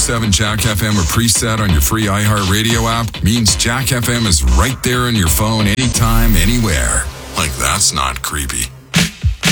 102.7 Jack FM or preset on your free iHeartRadio app means Jack FM is right there on your phone anytime, anywhere. Like, that's not creepy.